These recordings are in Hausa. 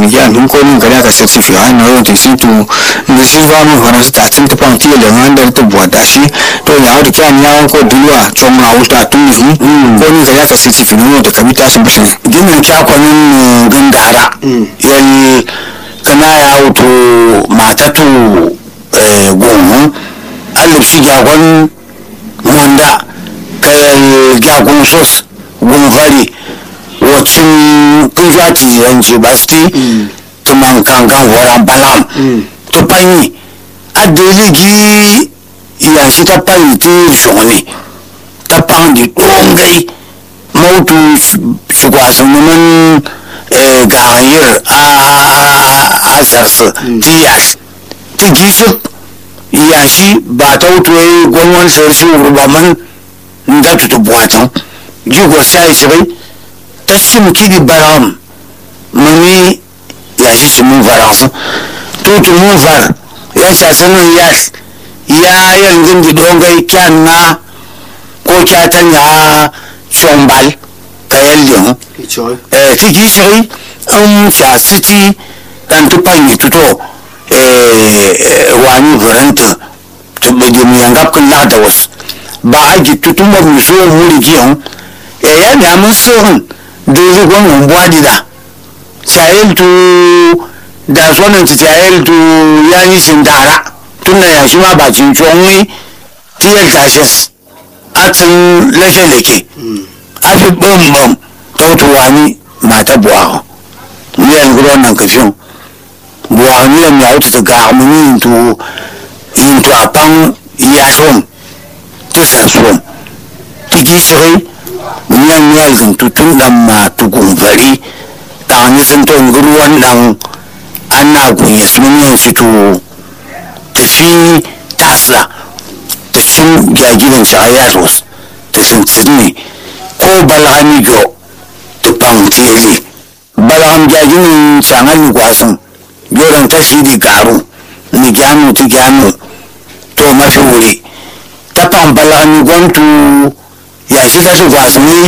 ni ya dun ko ni kada ka certificate ai na to shi to ni shi ba mu fara ta tin ta pan ti le ngan da ta buwa da shi to ya hauta kyan ya ko duwa chon ma wuta tun ni ko ni kada ka certificate no da kamita shi bishin ginin kyakwanin gandara yan kana ya auto matatu gungun alif shi gyakwan wanda kayar gyakwan sos gunfari wacin kunshati yanci basti tuman kankan horon balam tupanyi adeligi ya shi ta panyi ti shoni ta panyi dongai mautu shugwasan neman gahayir a zarsu tiyas ti gishin yashi ba ta wuto yi gwamnan sarsi rubaman da tutu buwatan jigo sai shirai ta shim kidi baram mami yashi shi mun faransu tutu mun far ya shasanin yas ya yanzu di dongai kyan na ko kyatan ya chombal kayan liyan ti gishirai an shasiti kan tupan yi tuto wani buranta tubbidi yan gafkin lada wasu ba a gitu tumba mu so muri giyan ya da mun so dole gwamnan buwadi da chayel tu da sonan ci chayel tu ya yi shindara tunna ya shi ma ba cin chonwi tiyar tashes atin leke afi bambam tautu wani mata buwa ni yan gudan nan kafin buwa ni yan ya wuce ga mun into apan yason tisansom tigi shirai yan yan tutun dan ma tukun bari ta ni sun to ruwan dan ana gunye sun yan shi to tafi tasla ta cin jagiran shayaros ta sun tsini ko balhami go tupan tiyeli balham jagiran shangali kwasan yoran ta shi di garu ni gyanu ti gyanu to mafi wuri ta pambala ni gwantu ya shi ta su gwasu ni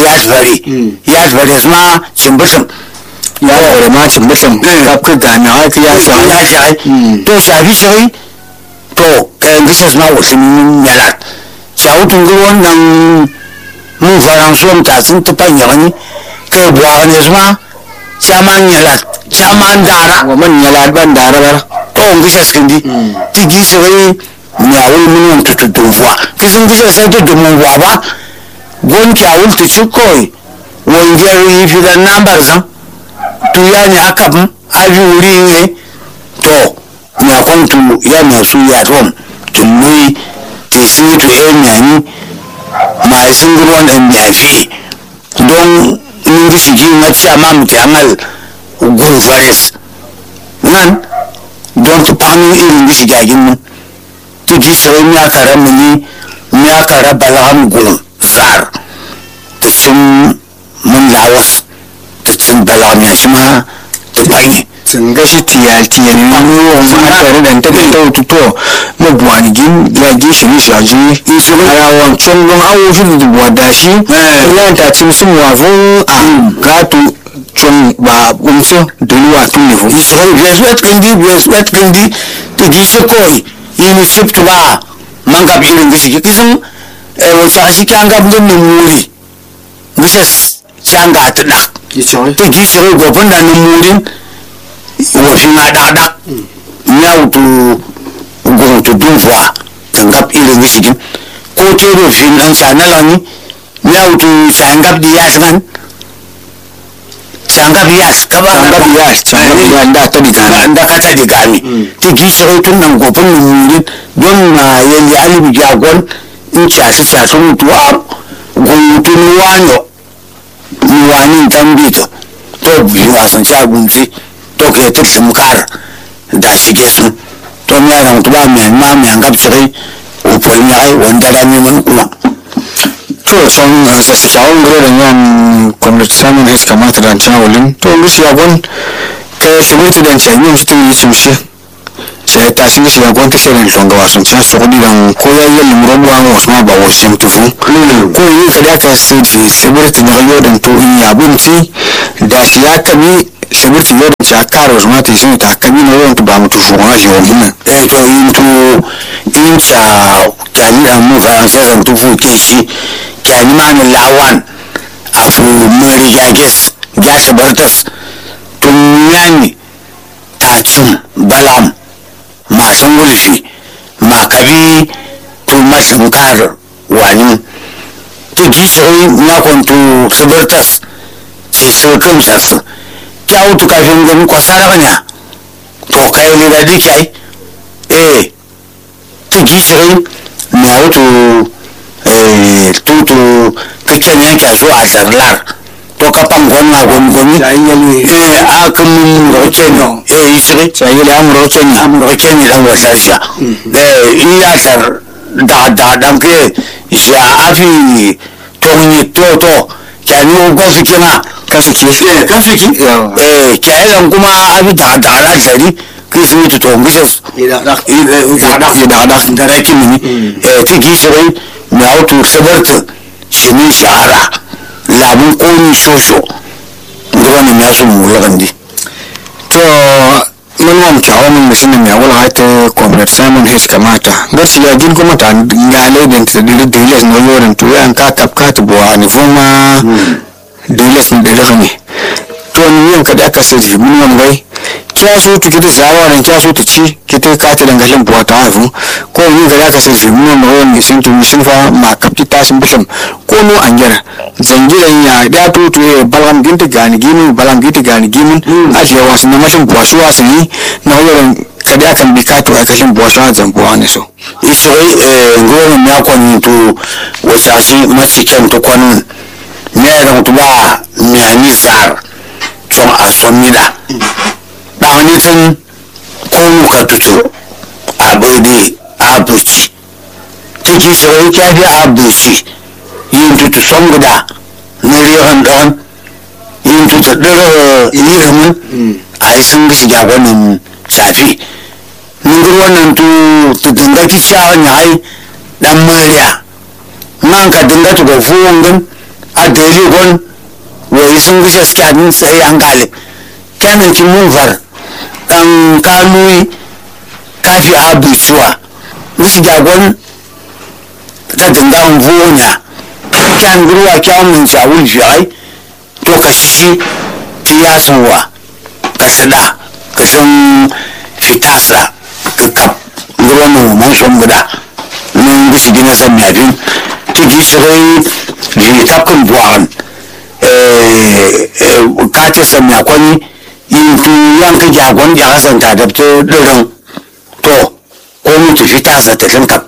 ya bari ma cimbishin ya bari ma cimbishin kafin da na haka ya shi to shafi shi to kayan gishas ma wasu melat shawutun ruwan nan mun faransuwan tatsun tufan yawani kai buwa ne su ma chaman yalat chaman dara wa man yalat ban dara bara to gishas kandi ti gishirai nyawul mun tutu dumwa kisin gishas sai to dumwa ba gon kyawul tu chukoi wonger yi fi da number san tu ya ni akam avi wuri ne to nya kontu ya na su ya rom tunui ti shi to e nyani ma sun ruwan en yafi don in gishi ji na chama mutamal gun fares nan don tu panu irin gishi gagin mun ti gishi wani ya kara muni ya kara balham gun zar ta cin mun lawas ta cin balham ya shi ma ta bayi sun gashi tiyal ne ma tare da ta ta to mu buwani gin ya gishi ni shaji isu arawan chon don awo shi da buwada shi ya ta cin sun wafin a gato chon ba umso doluwa tun ne fu isu bias wet kandi ti gishi koi yini shiftu ba man gab irin gishi kisan wata shi kan gab din muri gishes changa ta dak ti gishi gobin da murin wafi ma dada ya wuto gunto dunfuwa tangap irin gishigin ko te rufin dan chanalani ya wuto changap diyas man changap yas kaba changap da ta digami anda kata digami ti gishirai tun nan gobin murin don na yali alibi jagon in chasu mutuwa gunto nuwani tambito to biyu wasan shagunci to ke ta simkar da shige su to mi yana mutu ba mai ma mai angab tsirai upol ya ai wanda da mi mun kuma to son shawon gure da yan kwamnati samun his kamata da ta wulin to musu ya gon ka shimiti da ta yi mutu yi sumshi sai ta shi shi ya gon ta shirin shonga wasan cin su kudi dan ko ya yi lumuro wa wasu ma ba wasu tufu ko yi ka da ka sai shimiti na yau dan to in ya bunci da shi ya kami shimurti yorin ci akaro zuma ta sun ta kabina yorin ta ba mutu fuwa shi wa mun to in kyani da mu faransa zan tufu ke shi kyani ma ni lawan afu mari gages gasa bartas tun yani ta cin balam masan wulfi makabi to masan kar wani ta gishirai na kwanto sabartas ce saukan shasu kyawutu kafin gani kwasara ne to kai ne da dikai ta gishirai na wuto tutu kakken yanke so a zarlar to ka pangon na gongoni a kan mun roke no isire sai ya mu roke ni dan wasasha in ya sar da dan ke ya afi to ni to kyani ko fikina kafiki kyayan kuma abi da ala sari kisimi to ngisas da rakin ni ti gishirai na auto sabarta shini shahara labun koni shosho wani na su mulagandi to mun wam kyawo mun misinin ya wala hata comrade Simon H kamata gaskiya gin kuma ta gale da diles no yorin to yan ka kapka ta bo ani fuma diles ni da ne to ni yan kada aka sai mun wam bai kya so to kita zawaran kya so ta ci kita ka ta dangalin bo ta hafu ko ni ga aka sai mun wam wani sun to sun fa ma kapti tashin bisham ko no anjara zangiran ya da to balam ginta gani gimin balam ginta gani gimin ajiya wasu na mashin buwasu wasu yi na wurin kada kan bi kato a kashin buwasu a zambuwa ne so ishirai gorin ya kwanu to wasashi masu kyan to kwanu ne da mutu ba miyani sar tun a somida ba wani tun konu ka tuto abudi abuci tiki shirai kyafi abuci yin tutu son guda na rihan don yin tutu ɗara ilimin a yi sun gashi jagonin shafi nungur wannan tu dinga ki cewa ne ai dan mariya man ka dinga tu ga fuwan gan a dali gon wai sun gashi suka min sai an galib kamin kin mun far dan kanui kafi abu suwa gashi jagon ta dinga fuwan ya kan ruwa kyamun shawul shi ai to ka shi ti ya sanwa ka sada ka san fitasa ka kap ruwan mu man son guda mun bishi gina san yafin ti gi shirai ji tapkan buwan ka ce san ya kwani yin tu yanka jagon ya kasanta da to dirin to ko mu ti fitasa ta kan kap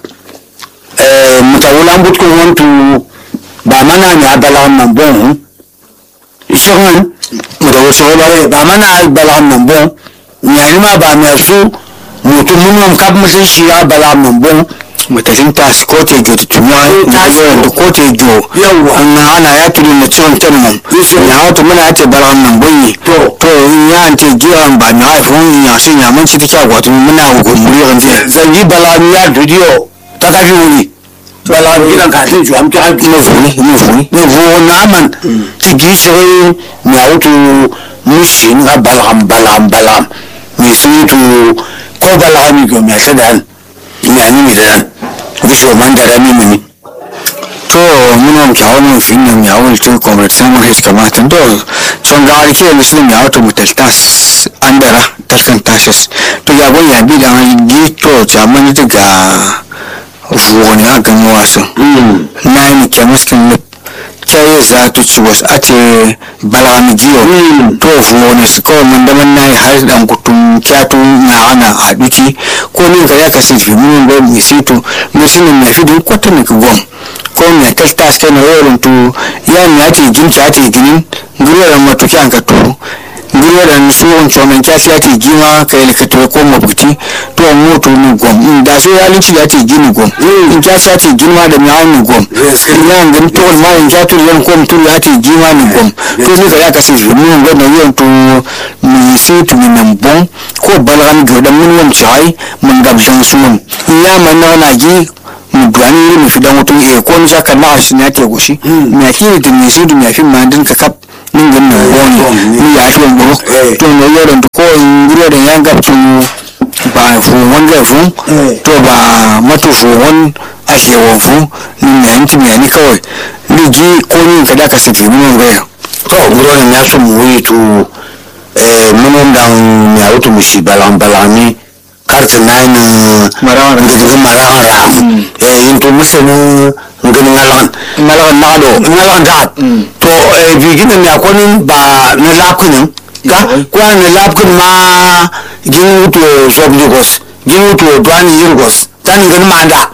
mutawulan butkun wantu ba mana ne abala nan bon ishirin da wasu wani ba mana abala nan bon yani ma ba mai su mutum mun kap musun shi abala nan bon mutakin ta su kote jo tuwa na yawan da kote jo ana ya turu na ciwon kenan ya wato muna ya ce bala nan bon to ya ce jiran ba na haifun ya sun ya mun ci take wato muna gumuri yanzu zan yi bala ya dudiyo ta kafi wuri bala gidan ka tin juam ta ne vo na man ti gi shirai na wuto mushi na balam mi su to ko bala mi go me sadan ina ni mi dan wisho man da rami mi to mun kyawo mun fin nan ya wul to comrade Simon H kamata to son ga alke muslim ya wato mutaltas andara talkan tashes to ya gon ya bi da gi to chaman daga wani agan wasu na yi ke maskin lip kyaye za ta ci wasu a ce balami jiyo to wani su kawai mandaman na yi har dan kutun kyatu na ana a duki ko ne ka ya kasi fi mun ba mi sito musinin na fi duk kwata ne ka gwam ko ne ta ta sai na yorin to ya ne ya ce gimci ya ce ginin guriyar matuki an ka to guriyar su wancan nan kyasi ya ce gima ka yi ka to ko mabuti to moto ni gwam da so ya lici ya ce gini gwam in kyasi ya ce gima da mi hannu gwam ya ngam to ma in kyatu yan ko mutum ya ce gima ni gwam to ne ka ya kasi fi mun ga na yon to mi sito ni nan bon ko balran godan mun wanci ai mun gabjan su mun ya man na gi mu duani mu fi dan wato ko ni saka na shi ne ke goshi me akiri da me su da me fi mandin ka kap ningin na woni ni ya shi bo to no yoron ko ngiro da yan gabtu ba fu wanda fu to ba matu fu won ake wofu ni yanki mai ni kawai ni ji ko ni kada ka saki mun ga to ngiro ne ya so mu yi to mun dan ya wuto mushi balami karta nine marawara yin to musanu ngin ngalan da to bigin ne akonin ba na lapkunin ga ko na lapkun ma gin wuto shobligos gin wuto dwani yirgos tan ngin manda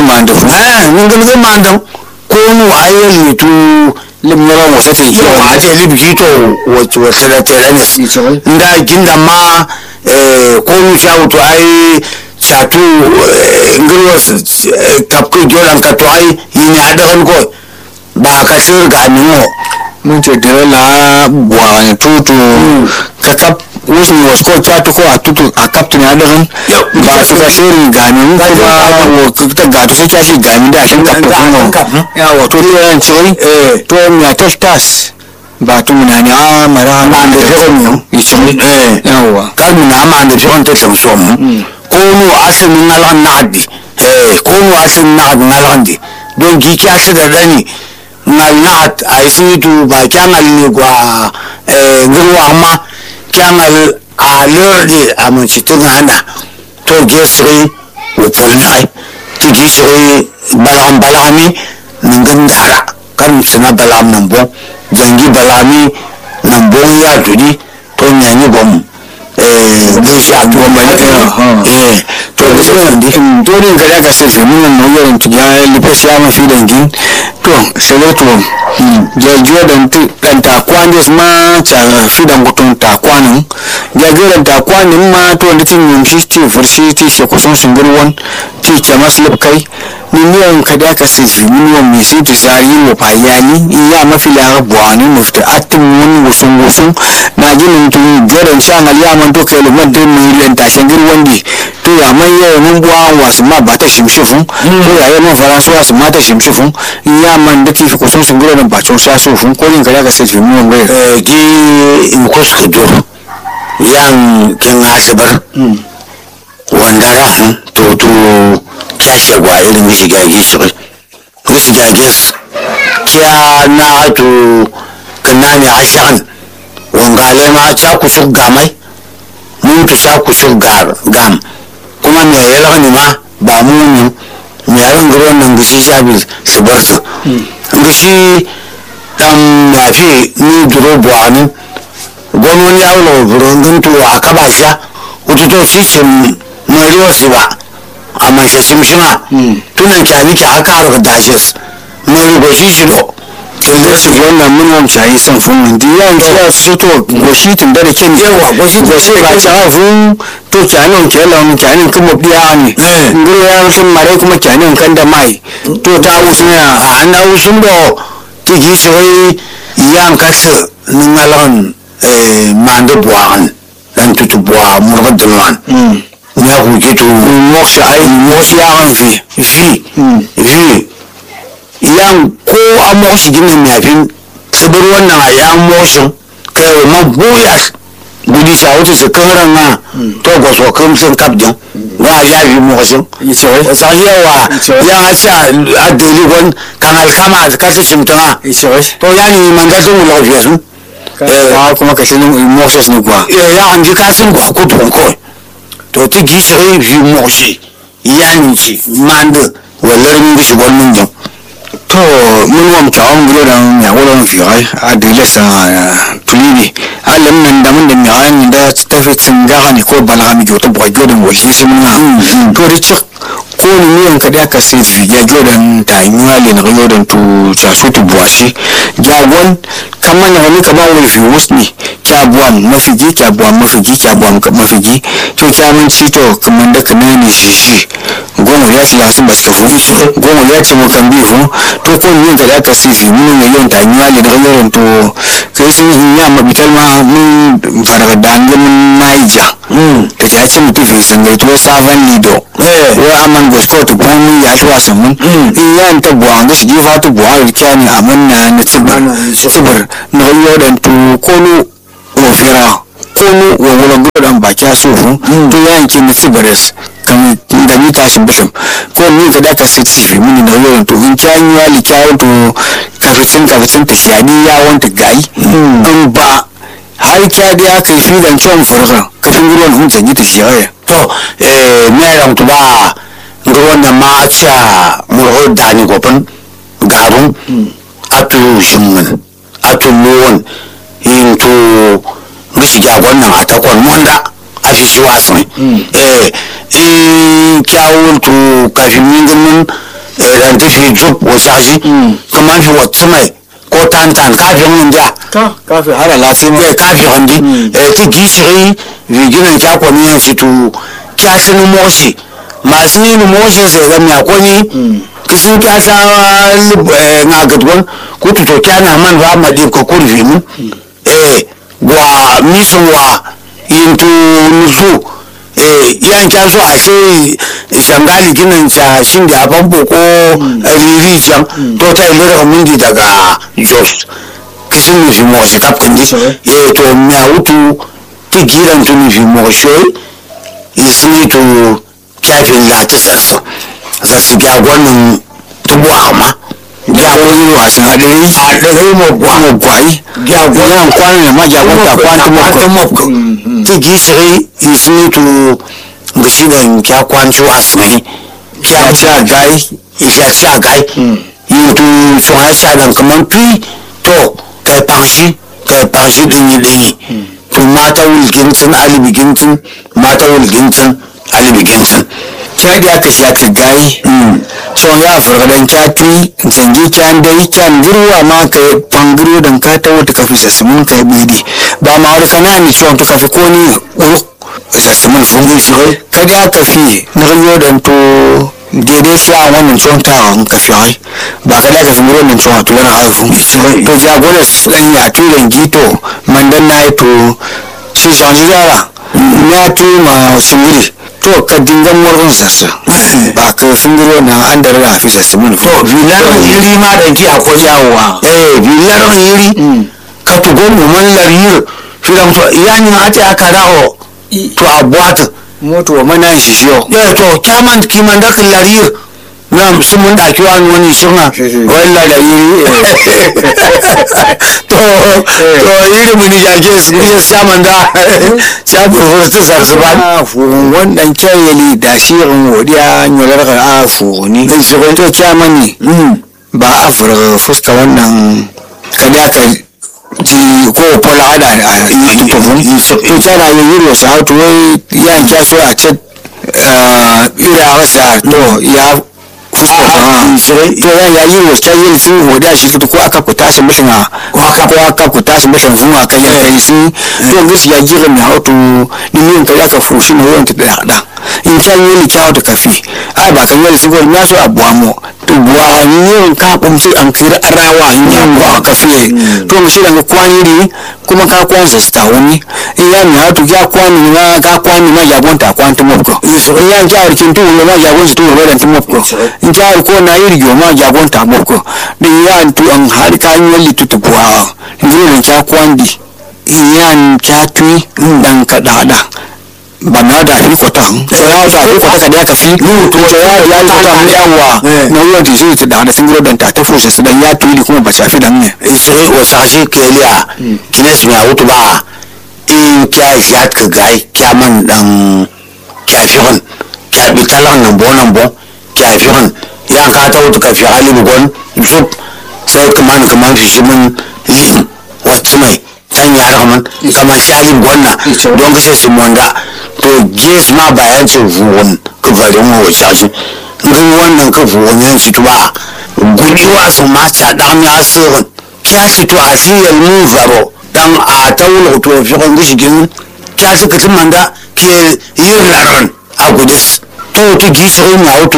ngin manda ko mu ayeli to limura wasa ta yi wa ce libki to wata da teranis inda ginda ma ko mu sha wuto ai chatu ngirwas tapku jolan ka to ai yin ya da ko ba ka sir ga nimo mun ce da la bwa ne tutu ka kap wasu wasu ko chatu ko a tutu a kaptin ya da ba su ka shiri ga ni ba ta ga to sai ka shi ga ni da shin kap ko ya wato to yan ce to mi ta tas ba tu muna ne a mara ma da hewan yi yawa ka muna ma da hewan ta tamso mu ko nu asalin nalan nadi ko nu asalin nalan di don gi kya shi da dani ngal nahat ai shi tu ba kyangal ni gwa ngirwa amma kyangal a lordi a mun ci tun hana to ge sui wutul nai ti gi sui balami ningin dara kan suna balam nan bon jangi balami nan bon ya dudi to nyani bom ne sha to mai to sai ndi to din ka ka sai mun nan yorin tu ya lifas ya mafi dangin to sai to ja dan ta kwanis ma ta fi dan gutun ta kwanin ja ta kwanin ma to da tin yin shi ti farshi ti shi kusan singirwan ti ta maslib kai miliyan ka da ka sai miliyan mai sai ti zari wa fayani iya mafi la buwani mufta atin mun gusun na ginin tun joran shan aliyaman to kai lumar din miliyan ta singirwan di to ya man yau mun buwa wasu ma ba ta shimshifun ko ya yi man faransu wasu ma ta shimshifun iya man da ti kusan singirwan ba to sa so fun ko yin ka da ka sai miliyan bai gi in kuska jo yan kin asibar wanda rahun to kyashe gwa irin mishi gage shi mishi gages kiya na to kana mi ashan wangale ma cha kusuk gamai mun to cha kusuk gam kuma me yala ni ma ba mu ni me yaran gurin nan gishi shabi su bar su gishi dan yafi ni duro buani gwamnati ya wulo buron guntu aka ba sha wuto cikin mariyo si ba amma shi shimshima tunan kyani ki aka harka dashes mai goshi shi do da shi wannan mun wamsa yi san fun mun diya ya su to goshi tun da ken yawa goshi ba ta fun to kyanin kelan kyanin kuma biya ne ngiro ya sun mare kuma kyanin kan da mai to ta usuna an da usun do ti gi shi yan kasu ningalon mande buan dan tutu bua murga dulwan ya ku gitu moksha ai moksha an vi yan ko a moshi ginin yafin sabir wannan ya moshin kai ma buya gudi sa wuce su kanran na to go so kam sun kabjan wa ya bi moshin sa yawa ya sa adeli gon kan alkama ka su shimtana to yani man ga sun lafiya su kuma ka sinin moses ne kuwa ya an ji kasin gwa ko don ko to ti gi shi bi moshi ya ni ci mande wallar mun gi shi wannan jam to mun wam tawon gulo da ya wala fi ai adile sa tulibi alam nan da mun da mi ayan da tafi tsinga ne ko bala mi goto boy godon wali shi mun to ri ko ni yan kada ka sai ya godon ta nyali na godon to ta so to buwashi jagon kamar wani ka ba wani fi wasni kyabuwan mafiji kyabuwan mafiji kyabuwan mafiji to kyamanci to kamar da kana ne shi goma ya ci lasu ba ka fufi shi goma ya ci mukan bi fu to ko ni ka da ka sifi mun ne yon ta nyali da yoron to kai sun ya mabital ma mun fara da an mun naija to ya ce mutu fi sangai to savan lido wa aman gosto to bonu ya shi wasan mun in ya ta buwa ga shi fa to buwa da kyani amanna na tsibar na yodan to kono ofira kono wa wala godan ba kya so to yanki na tsibares kan da ni tashin bishop ko ni ga da ka siti mun na yodan to in kyan wali kyawo to kafin ta shani ya wanta gai in ba har kya da ya kai fi dan kyan furga kafin ruwan hun janyi ta shiyaya to me ran to ba ruwan da ma cha murho dani gopan garun atu shimman atu nuwan into mishi ga wannan atakon monda a fi shi wasan kyawun to kafin min ganin ran ta fi job wa shashi kamar fi wata mai ko tantan kafin mun ja kafin har lafiya mai kafin handi ta gishiri riginan kyakwani yan fito kyashin moshi masu yin moshi sai ga mai akwani kisin kyasa na gadwan kutu to kyana man ba madin ko kurfi mun wa misun wa yin to nusu yan kyasu a sai shangali ginin shin da famfo ko riri can to ta yi lura mundi daga jos kisin nufi moshi kafin ji to miya wutu ti giran tu nufi moshi isini to kyafin lati zarsa zarsu gyagonin tubu ama gyagonin wasan adari magwai gyagonin kwanan da ma gyagonta kwantin mafka ti gishiri isini to gishinan kyakwanci wasanai sha gai sha gai yin to tsohon sha dan kamar tui to kai fanshi dinyi to mata wulgintin alibigintin mata wulgintin alibigintin kya da aka sha ka gai son ya fargadan kya tui zangi kyan dai kyan girwa ma ka fangiro dan ka ta wata kafi sassamin ka bidi ba ma wani kana ni son to kafi ko ni sassamin fungi shi kada aka fi na riyo dan to daidai shi a wannan tsohon taron kafi hai ba ka da kafi murin tsohon a tulan haifu to jagoras dan ya tulan gito mandan na yi to shi shanji yara na tu ma sumiri to ka dingan murgun sassa ba ka fingiro na an da rana fi sassa mun to vilar yiri ma da ki akwai yawa vilar yiri ka tugo mu man larir filan so yani ma ta aka dawo to abuata moto wa mana shi shiyo to kyaman kiman da larir na sun mun daki wani suna walla da yiri to yiri mun ya ke su ne saman da shafi furta sarsu ba wannan kyayeli da shirin wodiya nyolar ka afu ni to kyamani ba afur fuska wannan kada ka ji ko pola hada a tufafin to kyana yin yiri wasu hautu wai yan kyaso a ce ira wasa to ya fuska to ya yi wasu yin sun hoda shi ko aka ku tashi mutum ko aka ku tashi mutum zuwa kan yankai sun to gaskiya jira mai hautu dinin ka aka fushi na yawan ta da hada in kyan yi kyawu da kafi a ba kan yi su gwal ya so abuwa mu to buwa ni yin ka kumsi an kira arawa in yan ko aka fi to mu shi daga kwani ne kuma ka kwansa sta wani in ya mi hautu ya kwani ma ka kwani ma ya gonta kwanti mabko in ya kyawar kin tu ma ya gonta tu ma dan mabko in kyawar ko na yi rigo ma ya gonta mabko din ya tu an har ka yi litu tu buwa in ya kwandi in ya kyatui dan ka dada ba na da fi kwata ya da fi kwata kada ka fi to ya kwata mu yawa na yau da zai da da singiro dan ta foshe su dan ya tuli kuma ba shafi dan ne sai o sashi keliya kines mi auto ba in kya jat ka gai kya man dan kya fi hon kya bi talan nan bo kya fi hon ya ka ta wuta ka fi halin gon zup sai kaman fi shi mun lim wacce mai tan ya rahman kamar shalin gonna don kashe su monda to ges ma bayan ce fuwon ka bari mu wace shi ngan wannan ka fuwon yan shi to ba gudiwa su ma ta dan ya sirrin kya shi to a siyal mu zaro dan a tawlo to fi kon gishigin kya shi ka manda ke yin laran a gudis to to gishirin ma wato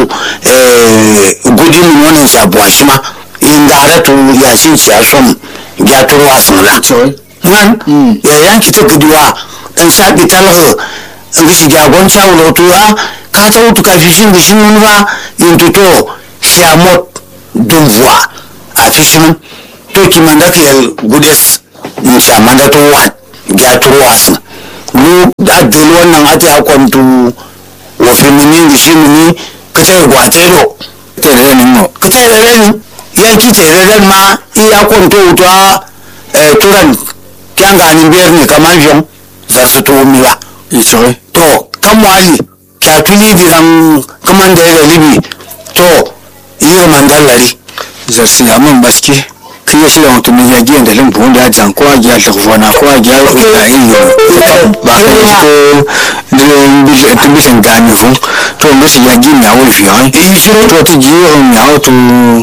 gudin wannan sabuwa shi ma in da to ya shi ya som ya turwa sun la nan ya yanki ta guduwa dan shaɓi talho ngishi jagon chawlo to ka tawtu ka fishin gishin mun fa into to siamot dumwa a fishin to kimanda ke gudes in siamanda to wa ga to was lu da dil wannan ati akwantu wa feminin gishin ni kace gwatelo tere ni mo kace da ren ya ki tere da ma iya kwanto to turan kyanga ni berni kaman jon za su to miwa ichoi to kan wali kya tuli biran kaman da ya libi to iya mandalari zarsi amman baske kiya shi da mutum ya giyan da limbu wanda ya jan ko agiya da kufana ko agiya da iyo ba ka ko da bishin gani fu to musu ya gi na wo fi ai to ti ji ya to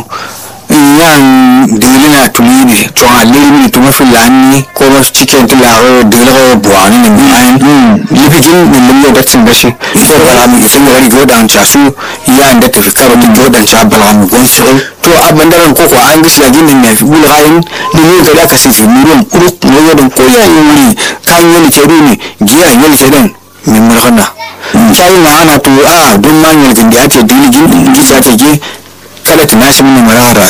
yan dilina tulini to alimi to mafilani ko ma cikin tilawo dilho buani ne mai libikin min da tin bashi to bala mi sun gari godan chasu ya da tafi karo ti godan cha bala mu gon so to abandaran ko an gishi ya ginin ne fi bul gayin dinu ga da ka sai miliyan uruk ne yadin ko ya yi wuri kan yi ke duni giya yi ke dan min mulkana sai ma ana to don man yi da ake diligin gisa ta ge kada ta nashi mun marara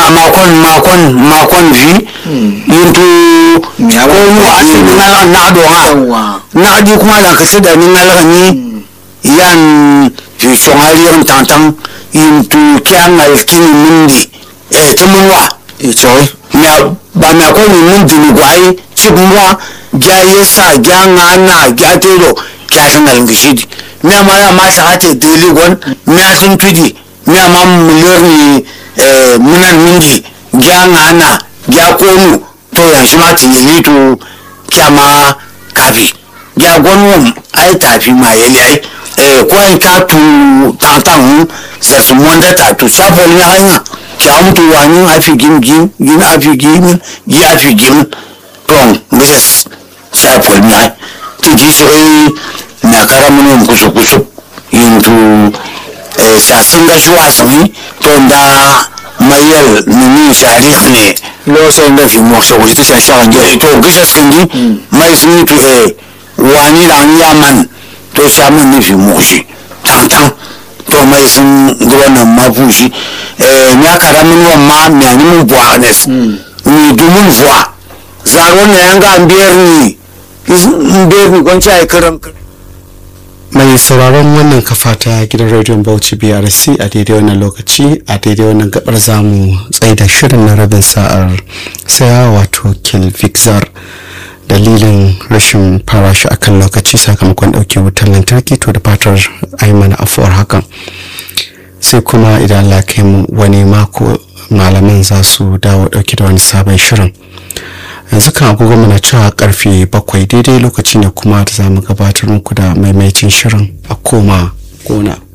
makon fi yinto ya ko mu na do ha na di kuma da ka da ni na ni yan fi shomali tantan yinto kyan alkin mundi tumunwa ichoi ba na ko ni mundi ni gwai chibunwa ja yesa ja ngana ja tero kya san alngishidi me ma sa hate dili gon me sun tudi me ma mulorni munan mingi ja ngana ja konu to yanzu ma tinili to kyama kafi ja gonwom ai tafi ma yele ai ko ai ka tu tantan sa su monda ta tu safol ni hanya kyam tu wani afi gin afi gin ya afi gin ton muses safol ni ai ti ji sai na karamun kusu yintu sa singa shuwa sami to da mayal nuni tarikh ne lo sai da fi mo so wuce ta sha ga to gisa singi mai sun to wani da yaman to shaman ne fi mo shi tantan to mai sun gona mafushi ya karamin wamma mai mun buanes ni dumun fuwa zaro ne yanga ambiyar ni in gonci ai karam mai sauraron wannan kafa ta gidan rediyon Bauchi BRC a daidai wannan lokaci a daidai wannan gabar zamu tsaye da shirin na rabin sa'ar saya wato Kilvixar dalilin rashin fara shi akan lokaci sakamakon dauke wutar lantarki to da fatar ai mana afuwar hakan sai kuma idan Allah kai mu wani mako malaman za su dawo dauke da wani sabon shirin yanzu kan agogo muna cewa karfe 7 daidai lokaci ne kuma da zamu gabatar muku da maimaicin shirin a koma gona.